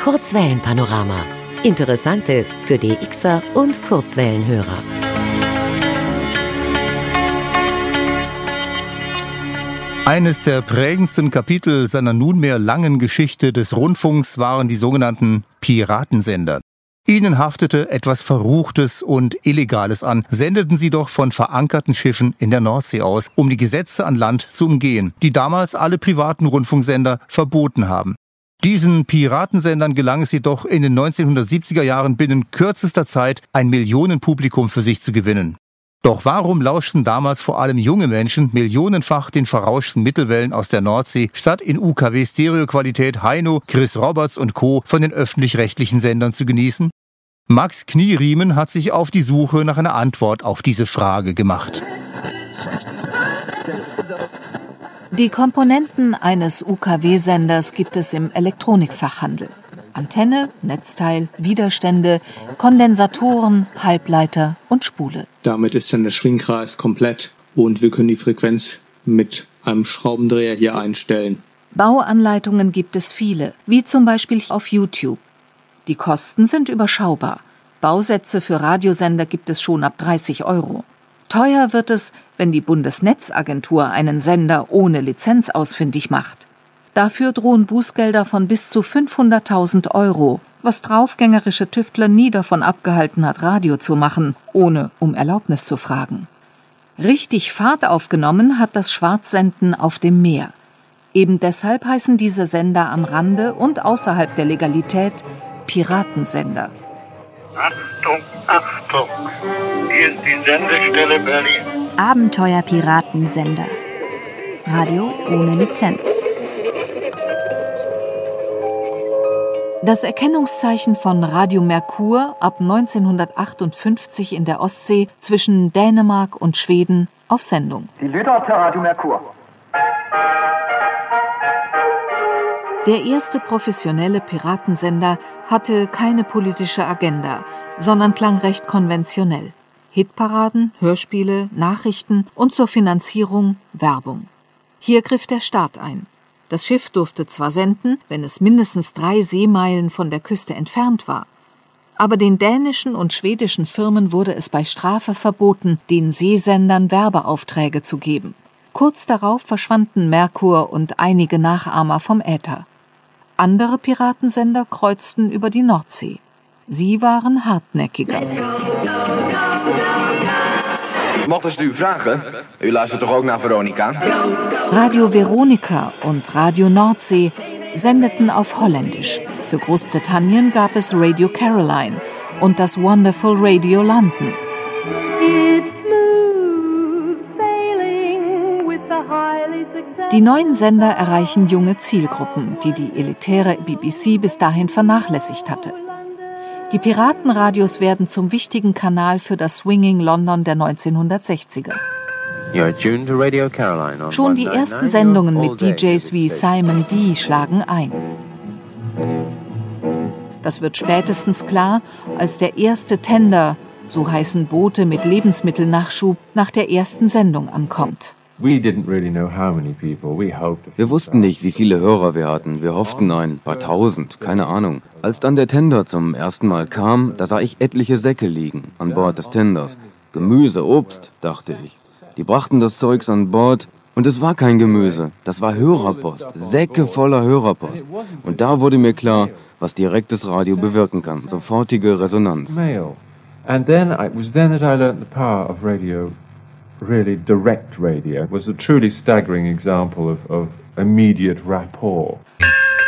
Kurzwellenpanorama. Interessantes für DXer und Kurzwellenhörer. Eines der prägendsten Kapitel seiner nunmehr langen Geschichte des Rundfunks waren die sogenannten Piratensender. Ihnen haftete etwas Verruchtes und Illegales an, sendeten sie doch von verankerten Schiffen in der Nordsee aus, um die Gesetze an Land zu umgehen, die damals alle privaten Rundfunksender verboten haben. Diesen Piratensendern gelang es jedoch in den 1970er Jahren binnen kürzester Zeit ein Millionenpublikum für sich zu gewinnen. Doch warum lauschten damals vor allem junge Menschen millionenfach den verrauschten Mittelwellen aus der Nordsee, statt in UKW-Stereoqualität Heino, Chris Roberts und Co. von den öffentlich-rechtlichen Sendern zu genießen? Max Knieriemen hat sich auf die Suche nach einer Antwort auf diese Frage gemacht. Die Komponenten eines UKW-Senders gibt es im Elektronikfachhandel. Antenne, Netzteil, Widerstände, Kondensatoren, Halbleiter und Spule. Damit ist dann der Schwingkreis komplett und wir können die Frequenz mit einem Schraubendreher hier einstellen. Bauanleitungen gibt es viele, wie zum Beispiel auf YouTube. Die Kosten sind überschaubar. Bausätze für Radiosender gibt es schon ab 30 €. Teuer wird es, wenn die Bundesnetzagentur einen Sender ohne Lizenz ausfindig macht. Dafür drohen Bußgelder von bis zu 500.000 €, was draufgängerische Tüftler nie davon abgehalten hat, Radio zu machen, ohne um Erlaubnis zu fragen. Richtig Fahrt aufgenommen hat das Schwarzsenden auf dem Meer. Eben deshalb heißen diese Sender am Rande und außerhalb der Legalität Piratensender. Achtung, Achtung! Hier ist die Sendestelle Berlin. Abenteuer-Piratensender. Radio ohne Lizenz. Das Erkennungszeichen von Radio Merkur ab 1958 in der Ostsee zwischen Dänemark und Schweden auf Sendung. Die Lyder für Radio Merkur. Der erste professionelle Piratensender hatte keine politische Agenda, sondern klang recht konventionell. Hitparaden, Hörspiele, Nachrichten und zur Finanzierung Werbung. Hier griff der Staat ein. Das Schiff durfte zwar senden, wenn es mindestens 3 Seemeilen von der Küste entfernt war. Aber den dänischen und schwedischen Firmen wurde es bei Strafe verboten, den Seesendern Werbeaufträge zu geben. Kurz darauf verschwanden Merkur und einige Nachahmer vom Äther. Andere Piratensender kreuzten über die Nordsee. Sie waren hartnäckiger. Mochtest u vragen? U luistert toch ook naar Veronica? Radio Veronica und Radio Nordsee sendeten auf Holländisch. Für Großbritannien gab es Radio Caroline und das Wonderful Radio London. Die neuen Sender erreichen junge Zielgruppen, die die elitäre BBC bis dahin vernachlässigt hatte. Die Piratenradios werden zum wichtigen Kanal für das Swinging London der 1960er. Schon die ersten Sendungen mit DJs wie Simon D. schlagen ein. Das wird spätestens klar, als der erste Tender, so heißen Boote mit Lebensmittelnachschub, nach der ersten Sendung ankommt. Wir wussten nicht, wie viele Hörer wir hatten. Wir hofften ein paar tausend, keine Ahnung. Als dann der Tender zum ersten Mal kam, da sah ich etliche Säcke liegen an Bord des Tenders. Gemüse, Obst, dachte ich. Die brachten das Zeugs an Bord und es war kein Gemüse. Das war Hörerpost, Säcke voller Hörerpost. Und da wurde mir klar, was direktes Radio bewirken kann. Sofortige Resonanz. And then it was then that I learned the power of radio. Really, direct radio was a truly staggering example of immediate rapport.